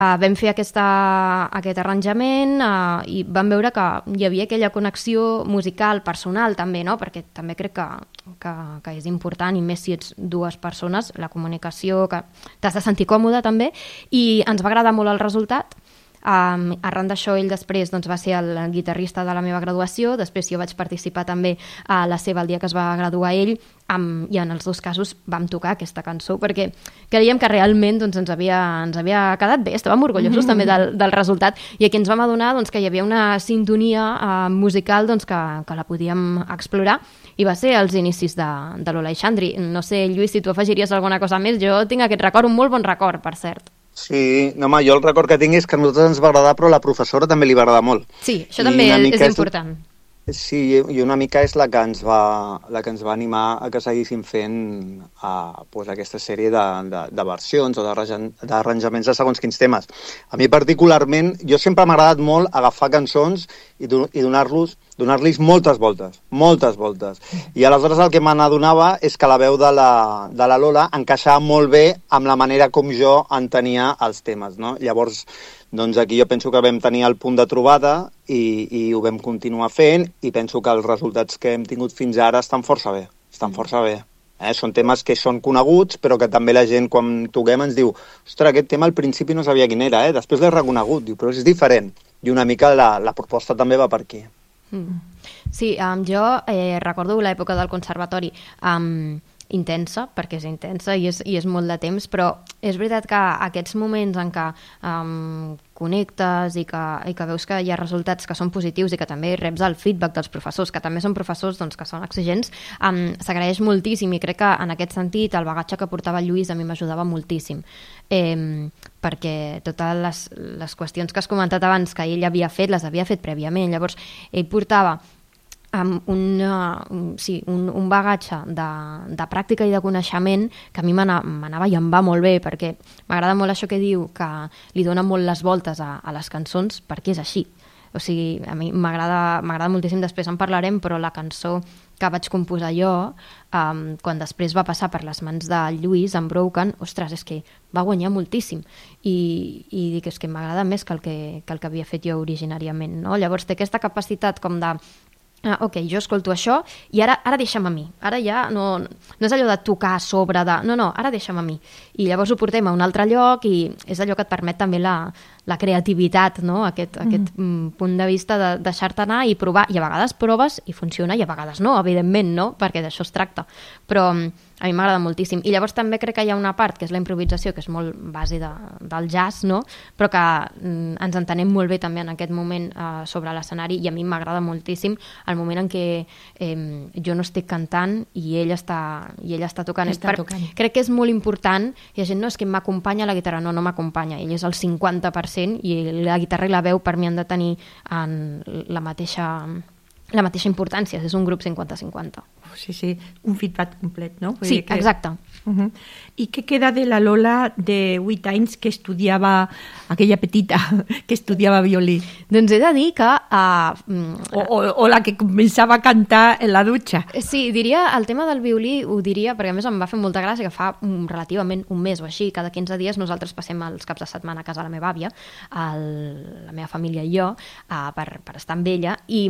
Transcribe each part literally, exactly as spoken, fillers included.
Uh, vam fer aquesta, aquest arranjament uh, i vam veure que hi havia aquella connexió musical, personal també, no? Perquè també crec que, que, que és important, i més si ets dues persones, la comunicació, que t'has de sentir còmode també, i ens va agradar molt el resultat. Um, arran d'això ell després doncs, va ser el guitarrista de la meva graduació, després jo vaig participar també a la seva el dia que es va graduar ell, um, i en els dos casos vam tocar aquesta cançó perquè creiem que realment doncs, ens, havia, ens havia quedat bé, estàvem orgullosos també del, del resultat, i aquí ens vam adonar doncs, que hi havia una sintonia uh, musical doncs, que, que la podíem explorar, i va ser els inicis de, de l'Ola i Xandri. No sé, Lluís, si tu afegiries alguna cosa més. Jo tinc aquest record, un molt bon record, per cert. Sí, no, home, jo el record que tinc és que a nosaltres ens va agradar, però a la professora també li va agradar molt. Sí, això també és important. Sí, i una mica és la que ens va, la que ens va animar a que seguíssim fent uh, pues, aquesta sèrie de, de, de versions o d'arranjaments de segons quins temes. A mi particularment, jo sempre m'ha agradat molt agafar cançons i, do, i donar-los donar-los moltes voltes, moltes voltes. I aleshores el que me n'adonava és que la veu de la, de la Lola encaixava molt bé amb la manera com jo entenia els temes, no? Llavors, doncs aquí jo penso que vam tenir el punt de trobada i, i ho vam continuar fent, i penso que els resultats que hem tingut fins ara estan força bé, estan força bé. Eh? Són temes que són coneguts, però que també la gent quan toquem ens diu ostres, aquest tema al principi no sabia quin era, eh? Després l'he reconegut, diu, però és diferent. I una mica la, la proposta també va per aquí. Mm. Sí, um, jo eh, recordo l'època del conservatori um, intensa, perquè és intensa i és, i és molt de temps, però és veritat que aquests moments en què um, connectes i que, i que veus que hi ha resultats que són positius i que també reps el feedback dels professors, que també són professors doncs, que són exigents, um, s'agraeix moltíssim, i crec que en aquest sentit el bagatge que portava el Lluís a mi m'ajudava moltíssim, eh, perquè totes les, les qüestions que has comentat abans que ell havia fet, les havia fet prèviament. Llavors ell portava amb un, un, sí, un, un bagatge de, de pràctica i de coneixement que a mi m'anava i em va molt bé, perquè m'agrada molt això que diu, que li dona molt les voltes a, a les cançons, perquè és així. O sigui, a mi m'agrada m'agrada moltíssim, després en parlarem, però la cançó que vaig composar jo, um, quan després va passar per les mans de Lluís, en Broken, ostres, és que va guanyar moltíssim. I, i dic, és que m'agrada més que el que, que el que havia fet jo originàriament, no? Llavors té aquesta capacitat com de ah, ok, jo escolto això i ara, ara deixa'm a mi. Ara ja no, no és allò de tocar a sobre de... No, no, ara deixa'm a mi. I llavors ho portem a un altre lloc i és allò que et permet també la, la creativitat, no? Aquest, mm. aquest mm, punt de vista de deixar-te anar i provar. I a vegades proves i funciona i a vegades no, evidentment, no? Perquè d'això es tracta. Però a mi m'agrada moltíssim. I llavors també crec que hi ha una part, que és la improvisació, que és molt base de, del jazz, no? Però que mm, ens entenem molt bé també en aquest moment eh, sobre l'escenari, i a mi m'agrada moltíssim el moment en què eh, jo no estic cantant i ell està, i ell està tocant. Està per, tocant. Crec que és molt important. Hi ha gent, no, és que m'acompanya la guitarra. No, no m'acompanya. Ell és el cinquanta per cent i la guitarra i la veu per mi han de tenir en la mateixa... la mateixa importància, és un grup cinquanta cinquanta. Sí, sí, un feedback complet, no? Vull sí, dir que... exacte. Uh-huh. I què queda de la Lola de vuit anys que estudiava, aquella petita, que estudiava violí? Doncs he de dir que... Uh, o, o, o la que començava a cantar en la dutxa. Sí, diria, el tema del violí ho diria, perquè a més em va fer molta gràcia, que fa um, relativament un mes o així, cada quinze dies nosaltres passem els caps de setmana a casa de la meva àvia, el, la meva família i jo, uh, per, per estar amb ella, i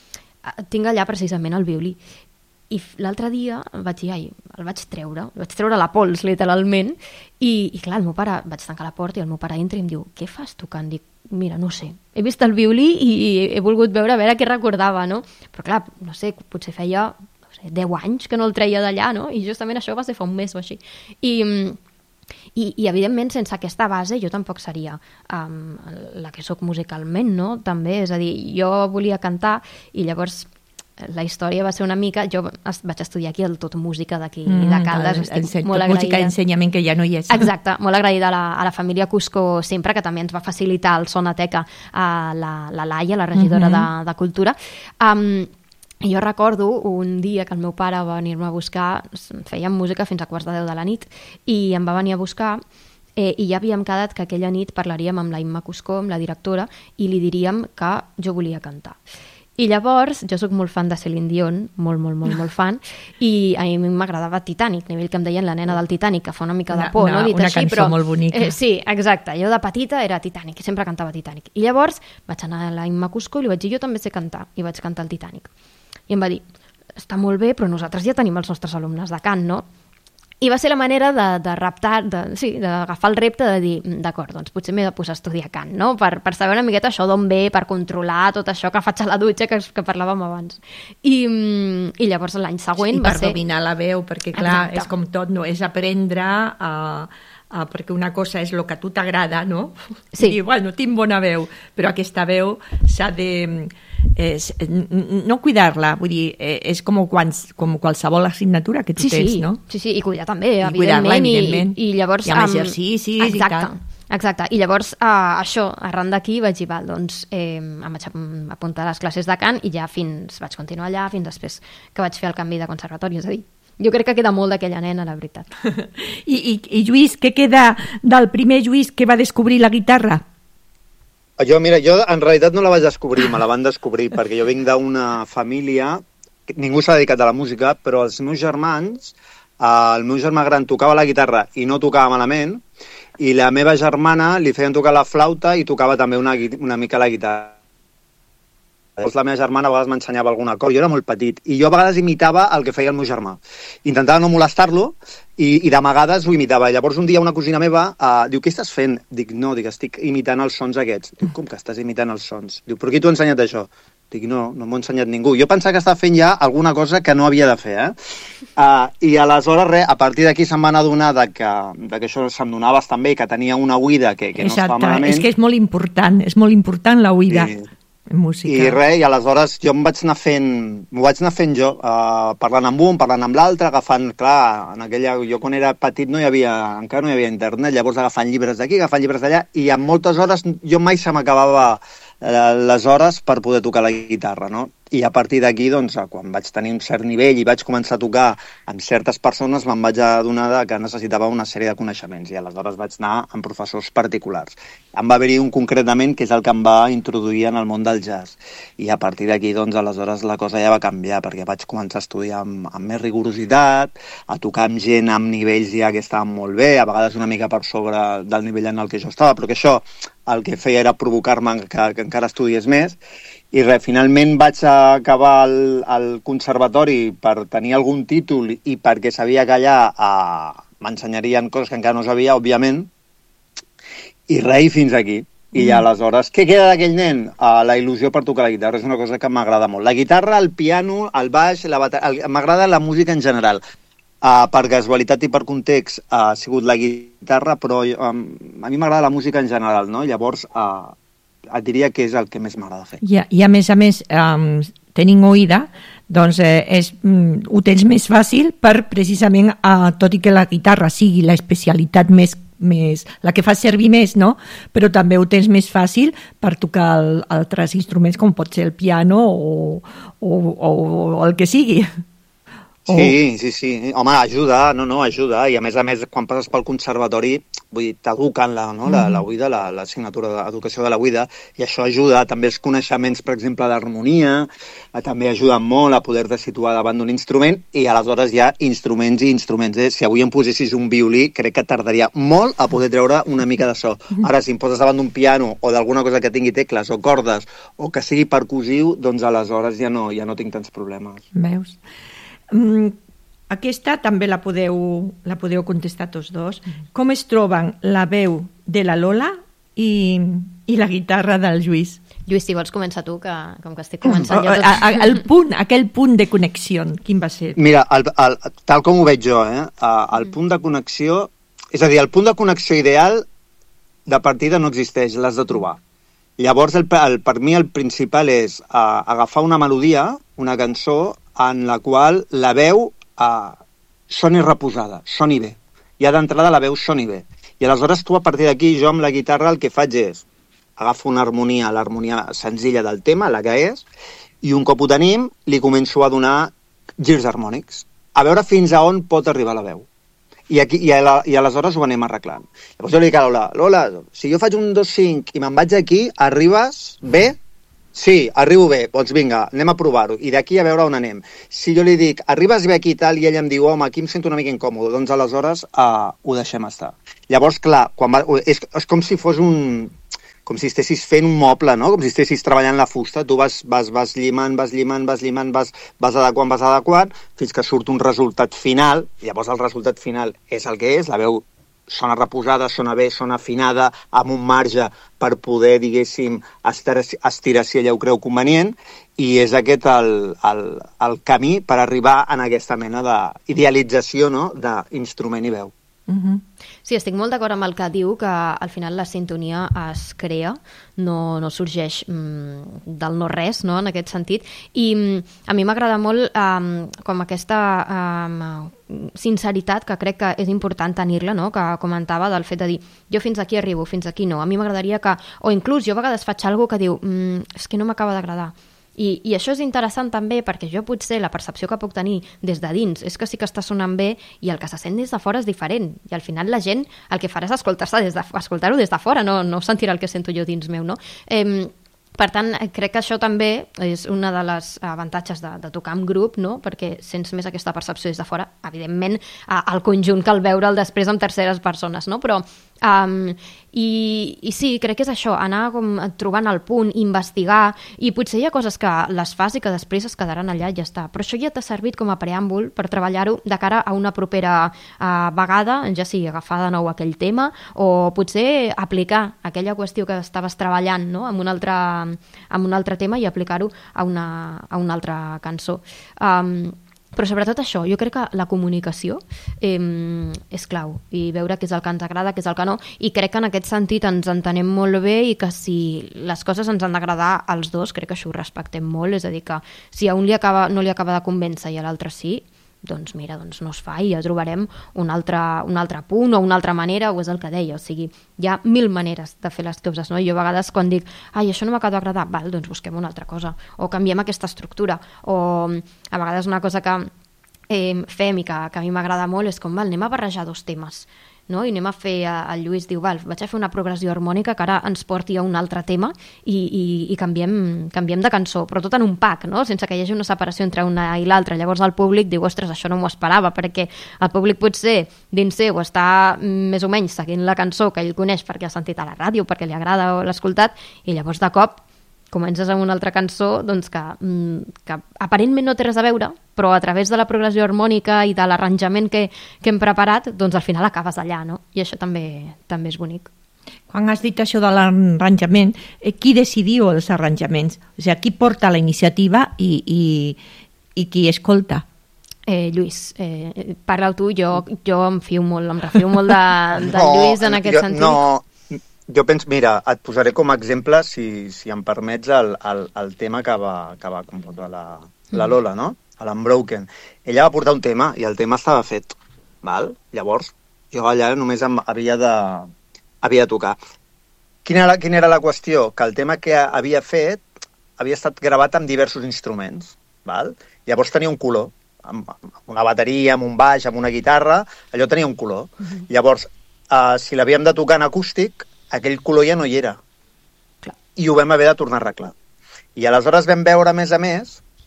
tinc allà precisament el violí. I l'altre dia vaig dir, ai, el vaig treure, el vaig treure la pols, literalment, i, i clar, el meu pare, vaig tancar la porta i el meu pare entra i em diu, què fas tocant? Dic, mira, no sé, he vist el violí i, i he volgut veure a veure què recordava, no? Però clar, no sé, potser feia no sé, deu anys que no el treia d'allà, no? I justament això va ser fa un mes o així. I... I, i evidentment sense aquesta base jo tampoc seria um, la que sóc musicalment, no? També, és a dir, jo volia cantar i llavors la història va ser una mica... Jo vaig estudiar aquí el Tot Música d'aquí mm, de Caldes, estic ense- molt agraïda. Música d'ensenyament, que ja no hi és. Exacte, molt agraïda a la, a la família Cusco sempre, que també ens va facilitar el Sonateca a la, la Laia, la regidora mm-hmm. de, de Cultura. Um, I jo recordo un dia que el meu pare va venir-me a buscar, fèiem música fins a quarts de deu de la nit, i em va venir a buscar, eh, i ja havíem quedat que aquella nit parlaríem amb la Imma Cuscó, amb la directora, i li diríem que jo volia cantar. I llavors, jo sóc molt fan de Celine Dion, molt, molt, molt, molt fan, i a mi m'agradava Titanic, a nivell que em deien la nena del Titanic, que fa una mica de por, una, no? Dit una així, cançó però, molt bonica. Eh, sí, exacte. Jo de petita era Titanic, i sempre cantava Titanic. I llavors vaig anar a la Imma Cusco i li vaig dir, jo també sé cantar, i vaig cantar el Titanic. I em va dir, està molt bé, però nosaltres ja tenim els nostres alumnes de cant, no? I va ser la manera de, de raptar, de, sí, d'agafar el repte de dir, d'acord, doncs potser m'he de posar a estudiar cant, no? Per, per saber una miqueta això d'on ve, per controlar tot això que faig a la dutxa, que, que parlàvem abans. I, I llavors l'any següent sí, va per ser... per dominar la veu, perquè clar, Exacte. és com tot, no? És aprendre a... Uh, perquè una cosa és el que a tu t'agrada, no? Sí. I, bueno, tinc bona veu, però aquesta veu s'ha de... És, no cuidar-la, vull dir, és com, quan, com qualsevol assignatura que tu sí, tens, sí. no? Sí, sí, i cuidar també, I evidentment. evidentment. I, i llavors... I amb um, exercicis exacte, i tal. Exacte, i llavors uh, això, arran d'aquí vaig dir, val, doncs eh, em vaig apuntar a les classes de cant i ja fins, vaig continuar allà fins després que vaig fer el canvi de conservatori, és a dir, jo crec que queda molt d'aquella nena, la veritat. I, i, I Lluís, què queda del primer Lluís que va descobrir la guitarra? Jo, mira, jo en realitat no la vaig descobrir, me la van descobrir, perquè jo vinc d'una família, ningú s'ha dedicat a la música, però els meus germans, eh, el meu germà gran tocava la guitarra i no tocava malament, i la meva germana li feien tocar la flauta i tocava també una, una mica la guitarra. Llavors la meva germana a vegades m'ensenyava alguna cosa, jo era molt petit, i jo a vegades imitava el que feia el meu germà. Intentava no molestar-lo, i, i d'amagades ho imitava. Llavors un dia una cosina meva uh, diu, què estàs fent? Dic, no, dic, estic imitant els sons aquests. Diu, com que estàs imitant els sons? Diu, però qui t'ho ha ensenyat això? Dic, no, no m'ho ha ensenyat ningú. Jo pensava que estava fent ja alguna cosa que no havia de fer, eh? Uh, I aleshores, res, a partir d'aquí se'm van adonar de que, de que això se'm donava bastant bé, que tenia una oïda que, que no Exacte, es fa malament. és que és molt important, és molt important la oïda. Sí. Música. I res, i aleshores jo em vaig anar fent, m'ho vaig anar fent jo, uh, parlant amb un, parlant amb l'altre, agafant, clar, en aquella, jo quan era petit no hi havia, encara no hi havia internet, llavors agafant llibres d'aquí, agafant llibres d'allà, i en moltes hores jo mai se m'acabava les hores per poder tocar la guitarra, no? I a partir d'aquí, doncs, quan vaig tenir un cert nivell i vaig començar a tocar amb certes persones, me'n vaig adonar que necessitava una sèrie de coneixements i aleshores vaig anar amb professors particulars. Em va haver-hi un concretament que és el que em va introduir en el món del jazz. I a partir d'aquí, doncs, aleshores la cosa ja va canviar perquè vaig començar a estudiar amb, amb més rigorositat, a tocar amb gent amb nivells ja que estaven molt bé, a vegades una mica per sobre del nivell en el que jo estava, però que això el que feia era provocar-me que, que encara estudiés més. I res, finalment vaig acabar el, el conservatori per tenir algun títol i perquè sabia que allà eh, m'ensenyarien coses que encara no sabia, òbviament, i res, fins aquí. I mm. aleshores, què queda d'aquell nen? Uh, la il·lusió per tocar la guitarra, és una cosa que m'agrada molt. La guitarra, el piano, el baix, la bateria, m'agrada la música en general. Uh, per casualitat i per context uh, ha sigut la guitarra, però um, a mi m'agrada la música en general, no? Llavors, uh, et diria que és el que més m'agrada fer. I, I a més a més, um, tenint oïda, doncs eh, és, um, ho tens més fàcil per precisament, uh, tot i que la guitarra sigui l'especialitat més, més, la que fa servir més, no? Però també ho tens més fàcil per tocar el, altres instruments com pot ser el piano o, o, o, o el que sigui. Sí, sí, sí. Home, ajuda, no, no, ajuda. I a més a més, quan passes pel conservatori, vull dir, t'eduquen la, no? la, la oïda, la, l'assignatura d'educació de la oïda, i això ajuda. També els coneixements, per exemple, d'harmonia, també ajuden molt a poder-te situar davant d'un instrument, i aleshores hi ha instruments i instruments. Eh? Si avui em posessis un violí, crec que tardaria molt a poder treure una mica de so. Ara, si em poses davant d'un piano o d'alguna cosa que tingui tecles o cordes o que sigui percussiu, doncs aleshores ja no, ja no tinc tants problemes. Veus? Mm, aquesta també la podeu, la podeu contestar tots dos. Com es troben la veu de la Lola i, i la guitarra del Lluís? Lluís, si vols començar tu, que com que estic començant ja tot... A, a, el punt, aquell punt de connexió, quin va ser? Mira, el, el, tal com ho veig jo, eh, el punt de connexió... És a dir, el punt de connexió ideal de partida no existeix, l'has de trobar. Llavors, el, el, per mi el principal és uh, agafar una melodia, una cançó, en la qual la veu uh, soni reposada, soni bé. Ja d'entrada la veu soni bé. I aleshores tu, a partir d'aquí, jo amb la guitarra el que faig és agafo una harmonia, l'harmonia senzilla del tema, la que és, i un cop ho tenim, li començo a donar girs harmònics, a veure fins a on pot arribar la veu. I, aquí, i, a la, i aleshores ho anem arreglant. Llavors jo li dic a Lola, Lola, si jo faig un dos cinc i me'n vaig aquí, arribes bé? Sí, arribo bé, doncs vinga, anem a provar-ho, i d'aquí a veure on anem. Si jo li dic, arribes bé aquí i tal, i ell em diu, home, aquí em sento una mica incòmode, doncs aleshores uh, ho deixem estar. Llavors, clar, quan va, és, és com si fos un... com si estessis fent un moble, no? Com si estessis treballant la fusta, tu vas, vas, vas llimant, vas llimant, vas llimant, vas, vas adequant, vas adequant, fins que surt un resultat final, i llavors el resultat final és el que és, la veu sona reposada, sona bé, sona afinada, amb un marge per poder, diguéssim, estirar, estirar si ella ho creu convenient, i és aquest el, el, el camí per arribar a aquesta mena d'idealització, no?, d'instrument i veu. Uh-huh. Sí, estic molt d'acord amb el que diu, que al final la sintonia es crea, no, no sorgeix mm, del no-res, no?, en aquest sentit, i mm, a mi m'agrada molt um, com aquesta um, sinceritat, que crec que és important tenir-la, no?, que comentava del fet de dir, jo fins aquí arribo, fins aquí no, a mi m'agradaria que, o inclús jo a vegades faig alguna que diu, mm, és que no m'acaba d'agradar. I, I això és interessant també perquè jo potser la percepció que puc tenir des de dins és que sí que està sonant bé i el que se sent des de fora és diferent i al final la gent el que farà és escoltar-se des de, escoltar-ho des de fora, no, no sentirà el que sento jo dins meu, no? Eh, per tant, crec que això també és una de les avantatges de, de tocar en grup, no? Perquè sents més aquesta percepció des de fora, evidentment el conjunt que el veure'l després amb terceres persones, no? Però Um, i, i sí, crec que és això, anar com trobant el punt, investigar, i potser hi ha coses que les fas i que després es quedaran allà i ja està, però això ja t'ha servit com a preàmbul per treballar-ho de cara a una propera uh, vegada, ja sigui agafar de nou aquell tema o potser aplicar aquella qüestió que estaves treballant, no?, amb un altre, amb un altre tema i aplicar-ho a una, a una altra cançó. Um, Però sobretot això, jo crec que la comunicació eh, és clau i veure què és el que ens agrada, què és el que no, i crec que en aquest sentit ens entenem molt bé i que si les coses ens han d'agradar als dos, crec que això ho respectem molt, és a dir que si a un li acaba, no li acaba de convèncer i a l'altre sí, doncs mira, doncs no es fa i ja trobarem un altre, un altre punt o una altra manera, o és el que deia, o sigui, hi ha mil maneres de fer les coses, no? I jo a vegades quan dic, ai, això no m'acaba d'agradar, val, doncs busquem una altra cosa, o canviem aquesta estructura, o a vegades una cosa que eh, fem i que, que a mi m'agrada molt és com, val, anem a barrejar dos temes, no? I anem a fer, el Lluís diu, val, vaig a fer una progressió harmònica que ara ens porti a un altre tema i, i, i canviem, canviem de cançó, però tot en un pack, no?, sense que hi hagi una separació entre una i l'altra. Llavors el públic diu, ostres, això no m'ho esperava, perquè el públic potser dins seu està més o menys seguint la cançó que ell coneix perquè ha sentit a la ràdio, perquè li agrada o l'ha escoltat, i llavors de cop comences amb una altra cançó doncs que, que aparentment no té res a veure, però a través de la progressió harmònica i de l'arranjament que, que hem preparat, doncs al final acabes allà, no? I això també, també és bonic. Quan has dit això de l'arranjament, eh, qui decidiu els arranjaments? O sigui, qui porta la iniciativa i, i, i qui escolta? Eh, Lluís, eh, parla tu, jo, jo em fio molt, em refio molt de, de no, Lluís en aquest jo, sentit. No, jo penso, mira, et posaré com a exemple, si, si em permets, el, el, el tema que va, que va comportar la, la Lola, no? L'Unbroken. Ella va portar un tema i el tema estava fet, val? Llavors, jo allà només em, havia, de, havia de tocar. Quina era, quina era la qüestió? Que el tema que havia fet havia estat gravat amb diversos instruments, val? Llavors tenia un color, amb una bateria, amb un baix, amb una guitarra, allò tenia un color. Uh-huh. Llavors, uh, si l'havíem de tocar en acústic, aquell color ja no hi era. Clar. I ho vam haver de tornar a arreglar. I aleshores vam veure, a més a més,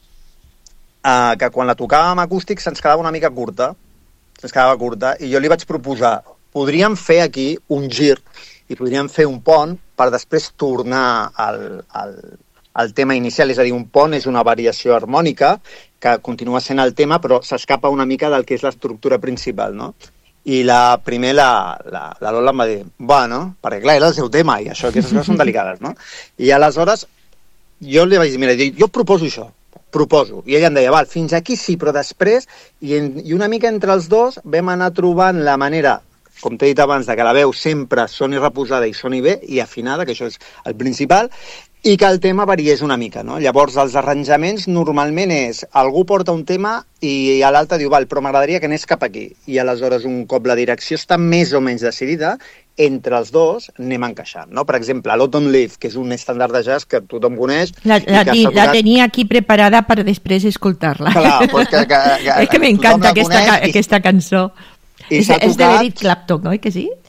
eh, que quan la tocàvem acústic se'ns quedava una mica curta. Se'ns quedava curta. I jo li vaig proposar, podríem fer aquí un gir i podríem fer un pont per després tornar al, al, al tema inicial. És a dir, un pont és una variació harmònica que continua sent el tema, però s'escapa una mica del que és l'estructura principal, no? I la, primer la, la, la Lola em va dir, bueno, perquè clar, era el seu tema i això, aquestes coses són delicades, no? I aleshores jo li vaig dir, mira, jo proposo això, proposo. I ella em deia, val, fins aquí sí, però després, i, en, i una mica entre els dos vam anar trobant la manera, com t'he dit abans, de que la veu sempre soni reposada i soni bé i afinada, que això és el principal, i que el tema variés una mica, no? Llavors, els arranjaments normalment és algú porta un tema i a l'altre diu, val, però m'agradaria que anés cap aquí. I aleshores, un cop la direcció està més o menys decidida, entre els dos anem encaixant, no? Per exemple, l'Autumn Leaf, que és un estàndard de jazz que tothom coneix. La, la, que tocat... la tenia aquí preparada per després escoltar-la. Clar, pues que, que, que, és que m'encanta aquesta, i... aquesta cançó. És, és de Eric Clapton, oi que sí?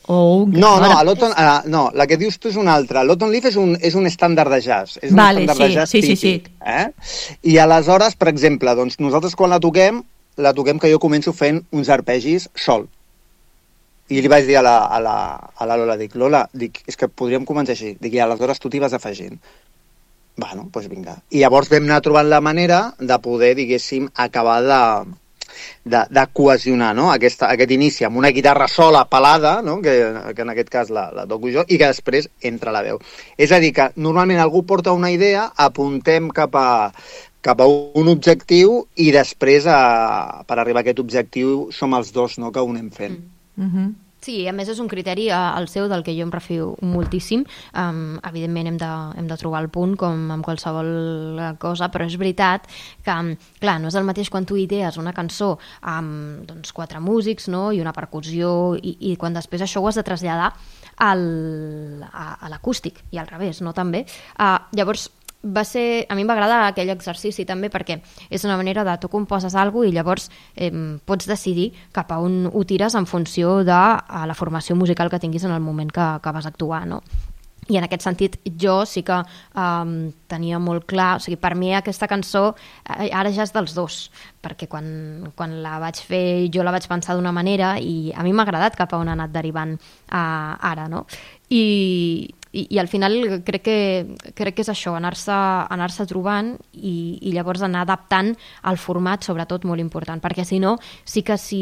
O un... No, no, l'Autumn, uh, no, la que dius tu és una altra. L'Autumn Leaf és un, és un estàndard de jazz. És un vale, estàndard sí, de jazz sí, típic. sí, sí. Eh? I aleshores, per exemple, doncs, nosaltres quan la toquem, la toquem que jo començo fent uns arpegis sol. I li vaig dir a la, a la, a la Lola, dic, Lola, dic, és que podríem començar així. Dic, i aleshores tu t'hi vas afegint. Bueno, doncs vinga. I llavors vam anar trobant la manera de poder, diguéssim, acabar de... De, de cohesionar, no? Aquest, aquest inici amb una guitarra sola, pelada, no? que, que en aquest cas la, la toco jo, i que després entra la veu. És a dir, que normalment algú porta una idea, apuntem cap a, cap a un objectiu i després, a, per arribar a aquest objectiu, som els dos, no?, que ho anem fent. Mm-hmm. Sí, a més és un criteri el seu del que jo em refio moltíssim. Um, evidentment hem de, hem de trobar el punt com amb qualsevol cosa, però és veritat que, clar, no és el mateix quan tu idees una cançó amb doncs, quatre músics, no?, i una percussió, i, i quan després això ho has de traslladar al, a, a l'acústic, i al revés, no?, també. Uh, llavors, va ser, a mi em va agradar aquell exercici també perquè és una manera de tu composes alguna cosa i llavors eh, pots decidir cap a on ho tires en funció de a la formació musical que tinguis en el moment que, que vas actuar, no? I en aquest sentit jo sí que um, tenia molt clar, o sigui, per mi aquesta cançó eh, ara ja és dels dos, perquè quan, quan la vaig fer jo la vaig pensar d'una manera i a mi m'ha agradat cap a on ha anat derivant uh, ara, no? I, i, i al final crec que, crec que és això, anar-se anar-se trobant i, i llavors anar adaptant el format, sobretot molt important, perquè si no, sí que si...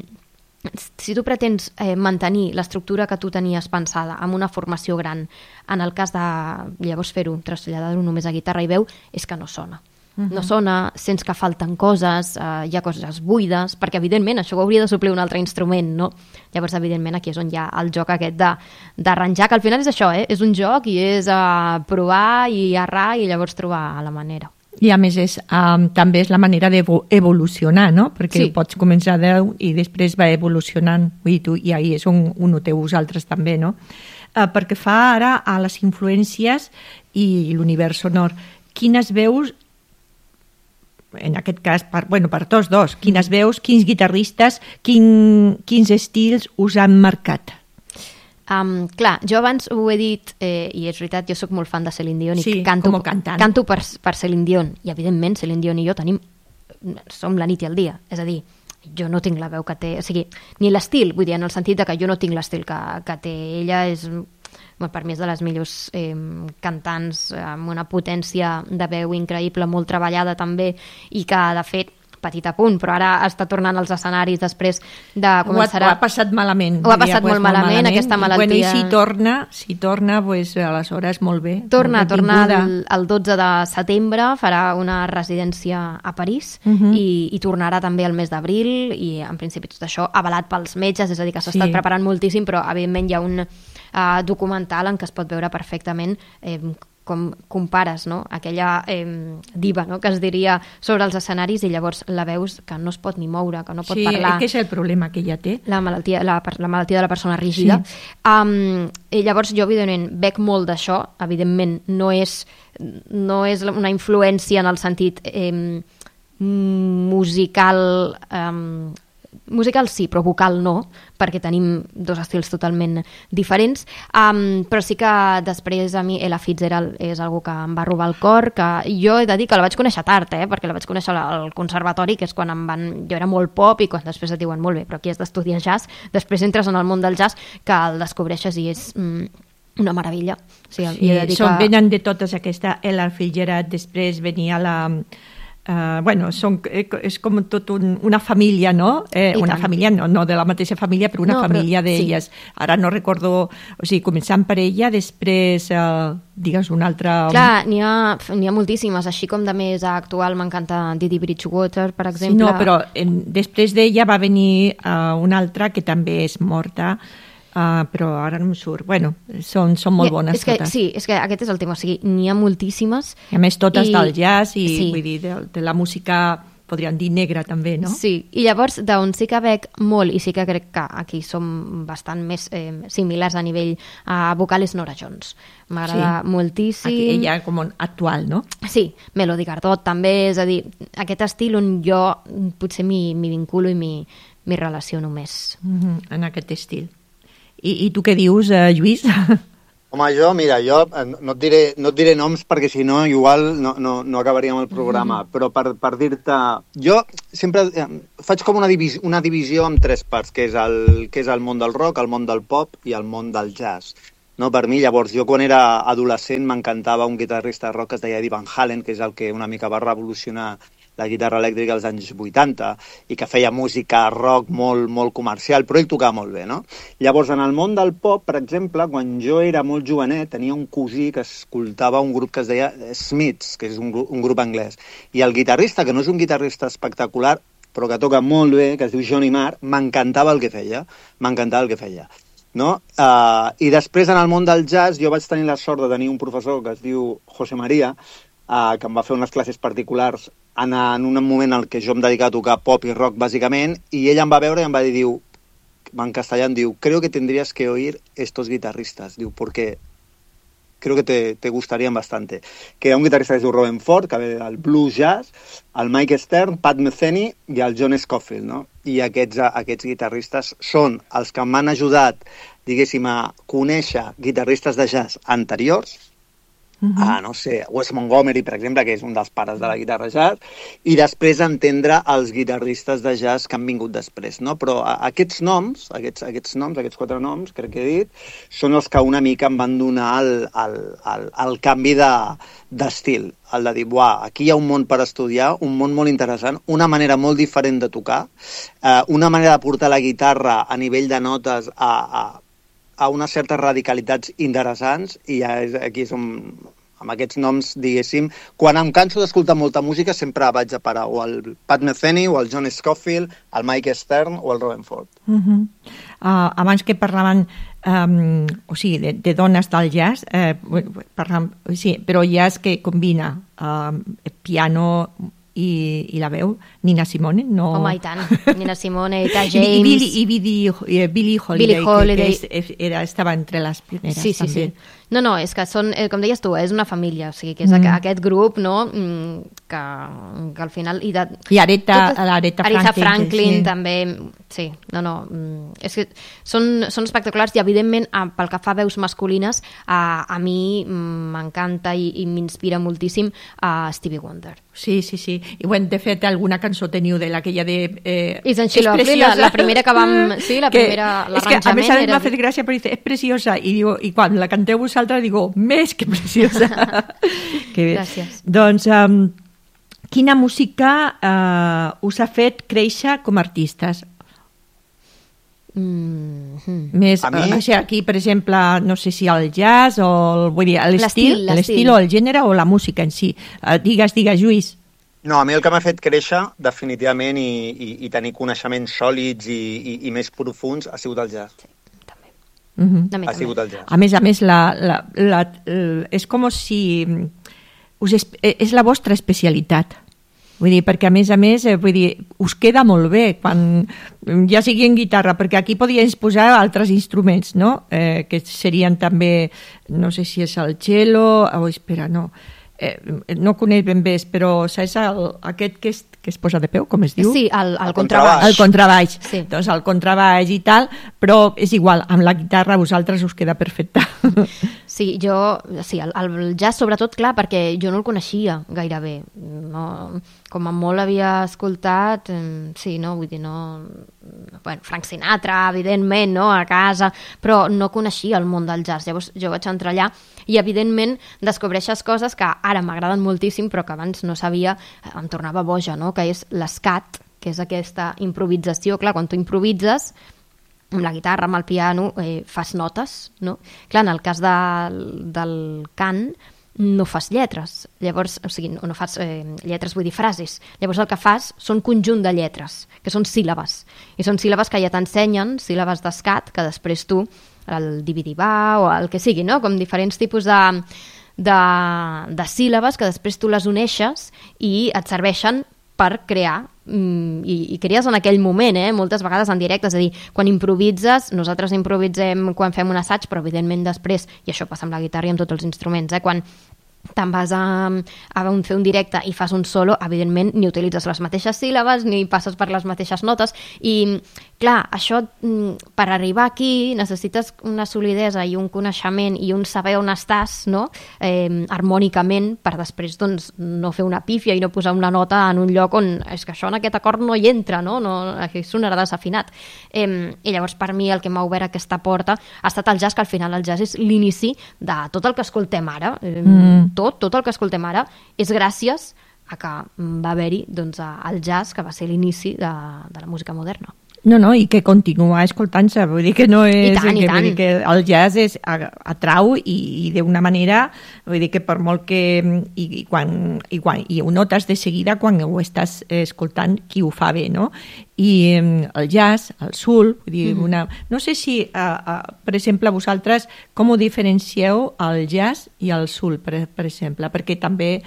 si tu pretens eh, mantenir l'estructura que tu tenies pensada amb una formació gran, en el cas de llavors fer-ho, traslladar-ho només a guitarra i veu, és que no sona. Uh-huh. No sona, sents que falten coses, eh, hi ha coses buides, perquè evidentment això ho hauria de suplir un altre instrument, no? Llavors, evidentment, aquí és on hi ha el joc aquest de, d'arranjar, que al final és això, eh? És un joc i és eh, provar i errar i llavors trobar la manera. I a més és, um, també és la manera d'evolucionar, no? Perquè sí. Pots començar a deu i després va evolucionant. I, tu, i ahí és on, on noteu vosaltres també, no? Uh, perquè fa ara a les influències i l'univers sonor. Quines veus, en aquest cas, per, bueno, per tots dos, quines veus, quins guitarristes, quin, quins estils us han marcat? Um, clar, jo abans ho he dit eh, i és veritat, jo sóc molt fan de Celine Dion sí, i canto, canto per, per Celine Dion i evidentment Celine Dion i jo tenim som la nit i el dia, és a dir jo no tinc la veu que té, o sigui, ni l'estil vull dir, en el sentit de que jo no tinc l'estil que, que té ella, és bueno, per mi és de les millors eh, cantants amb una potència de veu increïble, molt treballada també i que de fet petit apunt, però ara està tornant als escenaris després de començar a... Ho ha passat malament. Ho ha passat pues, molt malament, malament, aquesta malaltia. I, bueno, i si torna, si torna, pues, aleshores molt bé. Torna, molt torna el, el dotze de setembre, farà una residència a París uh-huh. i, i tornarà també el mes d'abril i en principi tot això avalat pels metges, és a dir, que s'ha sí. estat preparant moltíssim, però evidentment hi ha un uh, documental en què es pot veure perfectament eh, com compares, no? Aquella eh, diva, no? Que es diria sobre els escenaris i llavors la veus que no es pot ni moure, que no pot sí, parlar. Sí, és el problema que ella té. La malaltia, la, la malaltia de la persona rígida. Sí. Um, i llavors jo, evidentment, bec molt d'això. Evidentment, no és, no és una influència en el sentit eh, musical... Eh, musical sí, però vocal no, perquè tenim dos estils totalment diferents, um, però sí que després a mi Ella Fitzgerald és algú que em va robar el cor, que jo he de dir que la vaig conèixer tard, eh, perquè la vaig conèixer al conservatori, que és quan em van... jo era molt pop i quan després et diuen molt bé, però aquí has d'estudiar jazz, després entres en el món del jazz, que el descobreixes i és... Mm, una meravella. Sí, sí, he de dir són, que... venen de totes aquesta Ella Fitzgerald, després venia la... Uh, bueno, són, és com tot un, una família, no? Eh, una tant. família, no, no de la mateixa família, però una no, família d'elles. Sí. Ara no recordo, o sigui, començant per ella, després, uh, digues, una altra... Clar, n'hi ha, n'hi ha moltíssimes, així com de més actual m'encanta Didi Bridgewater, per exemple. Sí, no, però en, després d'ella va venir uh, una altra que també és morta, Uh, però ara no em surt. Bueno, són, són molt bones és que, totes. Sí, és que aquest és el tema. O sigui, n'hi ha moltíssimes. I a més, totes i... del jazz i sí. vull dir, de, de la música, podríem dir, negra també, no? Sí, i llavors, d'on sí que bec molt, i sí que crec que aquí som bastant més eh, similars a nivell uh, vocal, és Nora Jones. M'agrada sí. moltíssim. Aquí, ella com actual, no? Sí, Melody Gardot també, és a dir, aquest estil on jo potser m'hi, m'hi vinculo i m'hi, m'hi relaciono més. Mm-hmm, en aquest estil. I, i tu què dius, eh, Lluís? Home, jo, mira, jo no et diré, no et diré noms perquè si no igual no, no, no acabaríem el programa, mm-hmm. però per, per dir-te... Jo sempre eh, faig com una, divis, una divisió en tres parts, que és, el, que és el món del rock, el món del pop i el món del jazz. No, per mi, llavors, jo quan era adolescent m'encantava un guitarrista de rock que es deia Eddie Van Halen, que és el que una mica va revolucionar la guitarra elèctrica als anys vuitanta i que feia música rock molt, molt comercial, però ell tocava molt bé, no? Llavors, en el món del pop, per exemple, quan jo era molt jovenet, tenia un cosí que escoltava un grup que es deia Smiths, que és un, un grup anglès. I el guitarrista, que no és un guitarrista espectacular, però que toca molt bé, que es diu Johnny Marr, m'encantava el que feia, m'encantava el que feia. No? Uh, I després, en el món del jazz, jo vaig tenir la sort de tenir un professor que es diu José María, uh, que em va fer unes classes particulars en, en un moment en què jo em dedicava a tocar pop i rock, bàsicament, i ell em va veure i em va dir, diu, en castellà em diu, creo que tendrías que oír estos guitarristas, diu, porque creo que te, te gustarían bastante. Que era un guitarrista que es diu Robben Ford, que ve del blues jazz, el Mike Stern, Pat Metheny i el John Scofield, no? I aquests, aquests guitarristes són els que m'han ajudat, diguéssim, a conèixer guitarristes de jazz anteriors, Uh-huh. a, no sé, Wes Montgomery, per exemple, que és un dels pares de la guitarra jazz, i després entendre els guitarristes de jazz que han vingut després, no? Però a, aquests noms, aquests, aquests noms, aquests quatre noms, crec que he dit, són els que una mica em van donar el, el, el, el canvi de, d'estil, el de dir, buah, aquí hi ha un món per estudiar, un món molt interessant, una manera molt diferent de tocar, eh, una manera de portar la guitarra a nivell de notes a, a a unes certes radicalitats interessants, i ja és, aquí som, amb aquests noms, diguéssim, quan em canso d'escoltar molta música sempre vaig a parar o el Pat Metheny, o el John Scofield, el Mike Stern o el Robben Ford. Uh-huh. uh, abans que parlaven um, o sigui, de, de dones del jazz, eh, parlam, sí, però jazz que combina uh, piano i, i la veu, Nina Simone, no... Home, i tant, Nina Simone, Etta James... I, Billy, i Billy, Billy Holiday, Billie Holiday. Que, que era, estava entre les primeres, sí, sí, també. Sí. No, no, és que són, com deies tu, és una família, o sigui, que és mm. aquest grup, no?, que, que al final... I, de, I Aretha, Aretha Franklin, Aretha Franklin sí. també, sí, no, no, és que són, són espectaculars i, evidentment, pel que fa a veus masculines, a, a mi m'encanta i, i m'inspira moltíssim a Stevie Wonder. Sí, sí, sí. I, bueno, de fet, alguna cançó teniu de aquella de... Eh, Isn't She Lovely, la, la primera que vam... Sí, la que, primera, l'arranjament... És que, a més, a més m'ha fet gràcia, però dice, és preciosa, i, diu, i quan la canteu vosaltres, digo, més que preciosa. Que bé. Gràcies. Doncs, um, quina música uh, us ha fet créixer com a artistes? Mm-hmm. Més, mi... o sigui, aquí, per exemple, no sé si el jazz o el, vull dir, l'estil, l'estil o el gènere o la música en si. Uh, digues, digues, Lluís. No, a mi el que m'ha fet créixer, definitivament, i, i, i tenir coneixements sòlids i, i, i més profunds, ha sigut el jazz. Sí, també. Mm-hmm. Ha sigut el jazz. A més a més, la, la, la, la, és com si us és, és la vostra especialitat. Vull dir, perquè a més a més, eh, vull dir, us queda molt bé, quan ja sigui en guitarra, perquè aquí podíem posar altres instruments, no? Eh, que serien també, no sé si és el cello, o oh, espera, no, eh, no conec ben bé, però saps el, aquest que es, que es posa de peu, com es diu? Sí, el, el, el contrabaix. El contrabaix, sí. Doncs el contrabaix i tal, però és igual, amb la guitarra a vosaltres us queda perfecte. Sí, jo, sí, el, el jazz sobretot, clar, perquè jo no el coneixia gairebé, no, com a molt havia escoltat, sí, no, vull dir, no, bueno, Frank Sinatra, evidentment, no, a casa, però no coneixia el món del jazz, llavors jo vaig entrar allà i, evidentment, descobreixes coses que ara m'agraden moltíssim, però que abans no sabia, em tornava boja, no?, que és l'escat, que és aquesta improvisació, clar, quan tu improvises, amb la guitarra, amb el piano, eh, fas notes, no? Clar, en el cas de, del cant, no fas lletres, llavors, o sigui, no, no fas eh, lletres, vull dir frases, llavors el que fas són conjunt de lletres, que són síl·labes, i són síl·labes que ja t'ensenyen, síl·labes d'escat, que després tu, el dividibà o el que sigui, no? Com diferents tipus de, de, de síl·labes que després tu les uneixes i et serveixen per crear, i, i crees en aquell moment, eh? Moltes vegades en directe, és a dir, quan improvises, nosaltres improvisem quan fem un assaig, però evidentment després, i això passa amb la guitarra i amb tots els instruments, eh? Quan te'n vas a, a un, fer un directe i fas un solo, evidentment ni utilitzes les mateixes síl·labes ni passes per les mateixes notes, i clar, això, per arribar aquí, necessites una solidesa i un coneixement i un saber on estàs, no? Eh, harmònicament, per després doncs, no fer una pífia i no posar una nota en un lloc on és que això en aquest acord no hi entra, no? no aquí sonarà desafinat. Eh, I llavors, per mi, el que m'ha obert aquesta porta ha estat el jazz, que al final el jazz és l'inici de tot el que escoltem ara. Eh, mm. Tot, tot el que escoltem ara és gràcies a que va haver-hi doncs, el jazz, que va ser l'inici de, de la música moderna. No, no, i que continua escoltant-se, vull dir que no és... I tant, que, i tant. Vull dir que el jazz és, atrau i, i d'una manera, vull dir que per molt que... I, i, quan, i, quan, i ho notes de seguida quan ho estàs escoltant qui ho fa bé, no? I el jazz, el soul, vull dir, mm-hmm. una... No sé si, uh, uh, per exemple, vosaltres, com ho diferencieu el jazz i el soul, per, per exemple? Perquè també...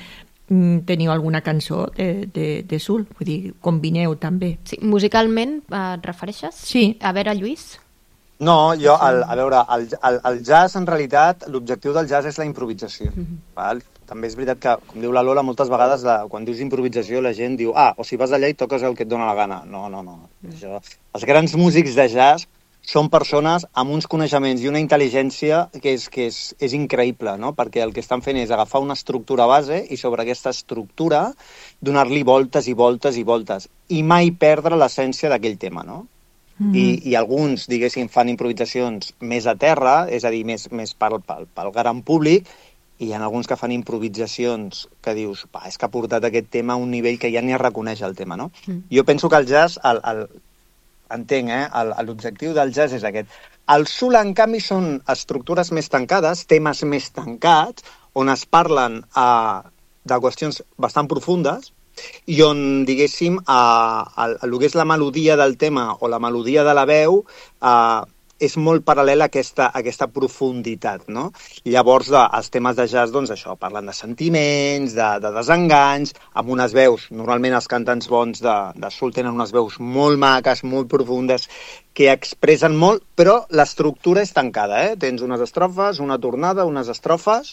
teniu alguna cançó de, de, de soul, vull dir, combineu també. Sí, musicalment eh, et refereixes? Sí. A veure, Lluís? No, jo, el, a veure, el, el, el jazz, en realitat, l'objectiu del jazz és la improvisació. Mm-hmm. Val? També és veritat que, com diu la Lola, moltes vegades la, quan dius improvisació la gent diu ah, o si vas allà i toques el que et dona la gana. No, no, no. Mm. Això, els grans músics de jazz són persones amb uns coneixements i una intel·ligència que és, que és, és increïble, no? Perquè el que estan fent és agafar una estructura base i sobre aquesta estructura donar-li voltes i voltes i voltes i mai perdre l'essència d'aquell tema, no? Mm. I, I alguns, diguéssim, fan improvisacions més a terra, és a dir, més, més pel, pel, pel gran públic, i hi ha alguns que fan improvisacions que dius, va, és que ha portat aquest tema a un nivell que ja ni es reconeix el tema, no? Mm. Jo penso que el jazz, el, el, entenc, eh? L'objectiu del jazz és aquest. El soul, en canvi, són estructures més tancades, temes més tancats, on es parlen eh, de qüestions bastant profundes i on, diguéssim, eh, el, el que és la melodia del tema o la melodia de la veu eh, és molt paral·lel a aquesta, a aquesta profunditat, no? I llavors, de, els temes de jazz, doncs això, parlen de sentiments, de, de desenganys, amb unes veus, normalment els cantants bons de, de soul tenen unes veus molt maques, molt profundes, que expressen molt, però l'estructura és tancada, eh? Tens unes estrofes, una tornada, unes estrofes,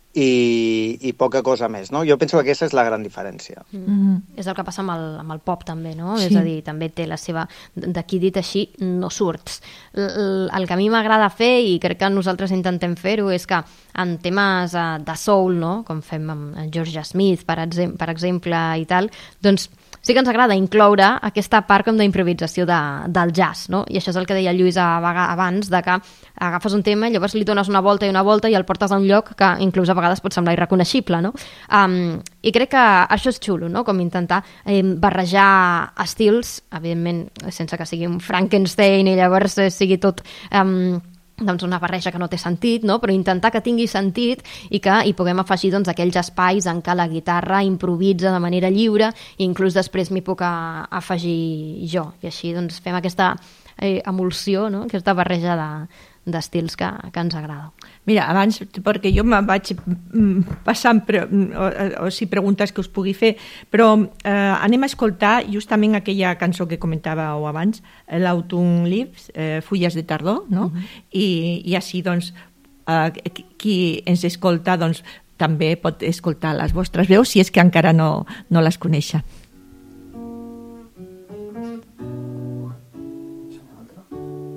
i, i poca cosa més, no? Jo penso que aquesta és la gran diferència. Mm-hmm. És el que passa amb el, amb el pop, també, no? Sí. És a dir, també té la seva... D'aquí dit així, no surts. El, el que a mi m'agrada fer, i crec que nosaltres intentem fer-ho, és que en temes uh, de soul, no? Com fem amb George Smith, per, exem per exemple, i tal, doncs sí que ens agrada incloure aquesta part com d'improvisació de, del jazz, no? I això és el que deia Lluís abans, de que agafes un tema i llavors li dones una volta i una volta i el portes a un lloc que inclús a vegades pot semblar irreconeixible, no? Um, I crec que això és xulo, no? Com intentar eh, barrejar estils, evidentment sense que sigui un Frankenstein i llavors eh, sigui tot... Um, doncs una barreja que no té sentit, no? Però intentar que tingui sentit i que hi puguem afegir doncs, aquells espais en què la guitarra improvisa de manera lliure i inclús després m'hi puc a, afegir jo. I així doncs, fem aquesta eh, emulsió, no? Aquesta barreja de, d'estils que, que ens agrada. Mira, abans, perquè jo me vaig passant pre o, o si preguntes que us pugui fer, però eh, anem a escoltar justament aquella cançó que comentàveu abans, l'Autumn Leaves, eh, Fulles de tardor, no? Uh-huh. I, i així, doncs, eh, qui ens escolta, doncs, també pot escoltar les vostres veus si és que encara no, no les coneixen.